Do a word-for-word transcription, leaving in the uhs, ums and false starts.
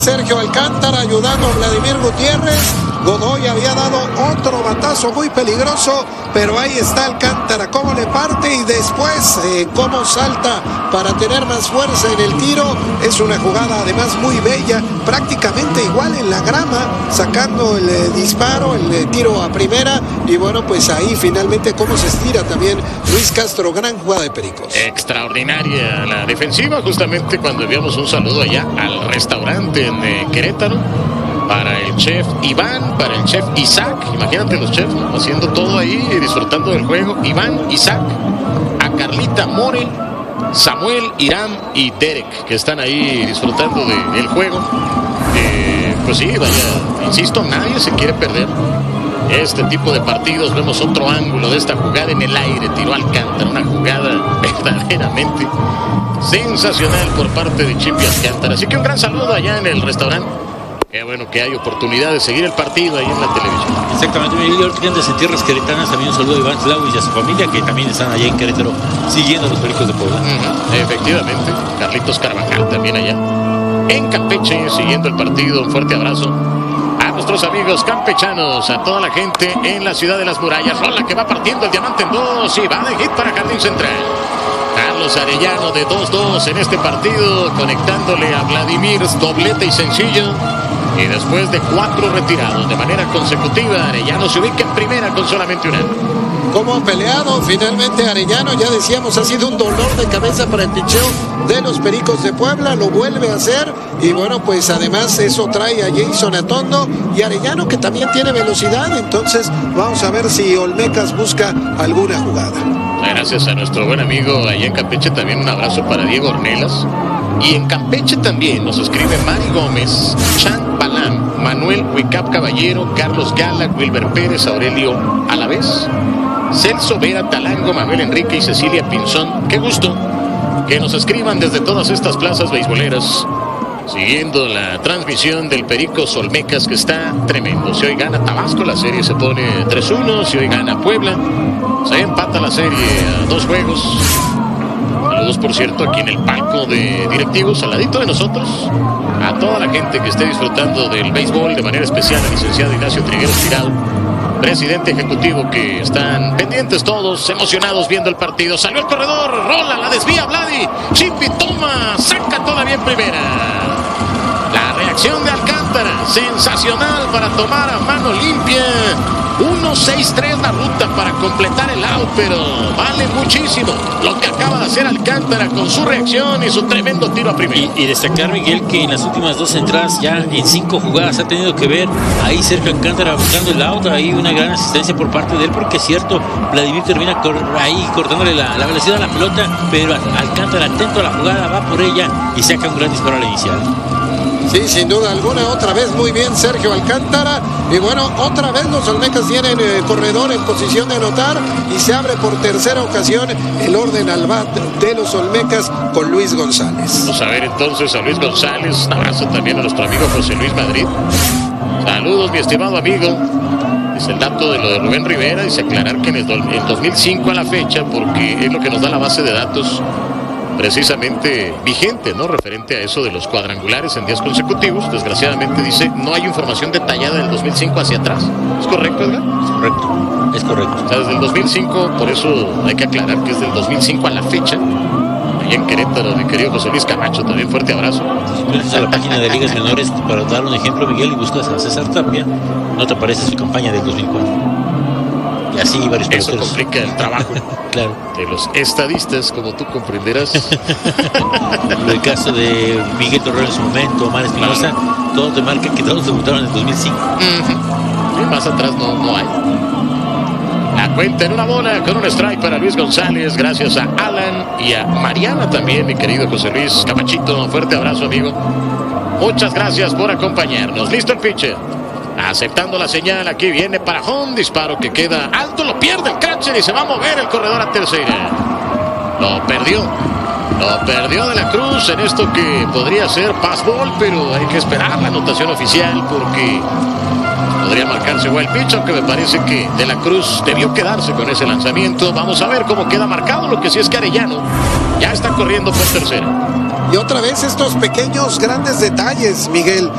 Sergio Alcántara ayudando a Vladimir Gutiérrez. Godoy había dado otro batazo muy peligroso, pero ahí está Alcántara, cómo le parte y después eh, cómo salta para tener más fuerza en el tiro. Es una jugada además muy bella, prácticamente igual en la grama, sacando el eh, disparo, el eh, tiro a primera, y bueno, pues ahí finalmente cómo se estira también Luis Castro. Gran jugada de Pericos. Extraordinaria la defensiva, justamente cuando enviamos un saludo allá al restaurante en eh, Querétaro, para el chef Iván, para el chef Isaac, imagínate los chefs, ¿no? Haciendo todo ahí, disfrutando del juego. Iván, Isaac, a Carlita More, Samuel, Irán y Derek, que están ahí disfrutando de, del juego. Eh, pues sí, vaya, insisto, nadie se quiere perder este tipo de partidos. Vemos otro ángulo de esta jugada en el aire, tiró Alcántara, una jugada verdaderamente sensacional por parte de Chipi Alcántara. Así que un gran saludo allá en el restaurante. Qué bueno que hay oportunidad de seguir el partido ahí en la televisión. Exactamente, Miguel Ortiz de Tierras Queretanas. También un saludo a Iván Tlau y a su familia, que también están allá en Querétaro siguiendo a los Pericos de Puebla. Uh-huh. Efectivamente, Carlitos Carvajal también allá en Campeche siguiendo el partido. Un fuerte abrazo a nuestros amigos campechanos, a toda la gente en la ciudad de las murallas. Rola que va partiendo el diamante en dos y va de hit para Jardín Central. Carlos Arellano de dos dos en este partido, conectándole a Vladimir, doblete y sencillo. Y después de cuatro retirados de manera consecutiva, Arellano se ubica en primera con solamente un out. Como ha peleado finalmente Arellano, ya decíamos, ha sido un dolor de cabeza para el picheo de los Pericos de Puebla, lo vuelve a hacer, y bueno, pues además eso trae a Jason Atondo y Arellano, que también tiene velocidad. Entonces vamos a ver si Olmecas busca alguna jugada. Gracias a nuestro buen amigo allá en Campeche, también un abrazo para Diego Ornelas. Y en Campeche también nos escribe Mari Gómez, Chan Balán, Manuel Huicap Caballero, Carlos Gala, Wilber Pérez, Aurelio Alavés, Celso Vera Talango, Manuel Enrique y Cecilia Pinzón. Qué gusto que nos escriban desde todas estas plazas beisboleras, siguiendo la transmisión del Pericos Olmecas, que está tremendo. Si hoy gana Tabasco, la serie se pone tres uno. Si hoy gana Puebla, se empata la serie a dos juegos. Saludos, por cierto, aquí en el palco de directivos, al ladito de nosotros, a toda la gente que esté disfrutando del béisbol, de manera especial al licenciado Ignacio Trigueros Tirado, presidente ejecutivo, que están pendientes todos, emocionados viendo el partido. Salió el corredor, rola, la desvía Vladi, Chipi toma, saca todavía en primera. La reacción de Alcántara, sensacional para tomar a mano limpia. uno seis tres la ruta para completar el out, pero vale muchísimo lo que acaba de hacer Alcántara con su reacción y su tremendo tiro a primera. Y, y destacar, Miguel, que en las últimas dos entradas, ya en cinco jugadas, ha tenido que ver ahí Sergio Alcántara buscando el out. Ahí una gran asistencia por parte de él, porque es cierto, Vladimir termina cor ahí cortándole la, la velocidad a la pelota, pero Alcántara, atento a la jugada, va por ella y saca un gran disparo al inicial. Sí, sin duda alguna, otra vez muy bien Sergio Alcántara. Y bueno, otra vez los Olmecas tienen eh, corredor en posición de anotar, y se abre por tercera ocasión el orden al bat de los Olmecas con Luis González. Vamos a ver entonces a Luis González. Un abrazo también a nuestro amigo José Luis Madrid. Saludos, mi estimado amigo. Es el dato de lo de Rubén Rivera. Dice aclarar que en el, el dos mil cinco a la fecha, porque es lo que nos da la base de datos precisamente vigente, ¿no? Referente a eso de los cuadrangulares en días consecutivos. Desgraciadamente, dice, no hay información detallada del dos mil cinco hacia atrás. ¿Es correcto, Edgar? Es correcto, es correcto. O sea, desde el dos mil cinco, por eso hay que aclarar que es del dos mil cinco a la fecha. Allá en Querétaro, mi querido José Luis Camacho, también fuerte abrazo. Si a la página de Ligas Menores, para dar un ejemplo, Miguel, y buscas a César Tapia, no te aparece su campaña del dos mil cuatro. Y así varios Eso peloteros. complica el trabajo claro. de los estadistas, como tú comprenderás. El caso de Miguel Torrero en su momento, Omar Espinosa, claro. Todos te marcan que todos debutaron en el dos mil cinco. Uh-huh. Y más atrás no, no hay. La cuenta en una bola con un strike para Luis González, gracias a Alan y a Mariana también, mi querido José Luis Camachito. Fuerte abrazo, amigo. Muchas gracias por acompañarnos. Listo el pitcher. Aceptando la señal, aquí viene para home, disparo que queda alto, lo pierde el catcher y se va a mover el corredor a tercera. Lo perdió, lo perdió De la Cruz en esto que podría ser pass ball, pero hay que esperar la anotación oficial porque podría marcarse igual el pitch, aunque me parece que De la Cruz debió quedarse con ese lanzamiento. Vamos a ver cómo queda marcado, lo que sí es que Arellano ya está corriendo por tercera. Y otra vez estos pequeños grandes detalles, Miguel.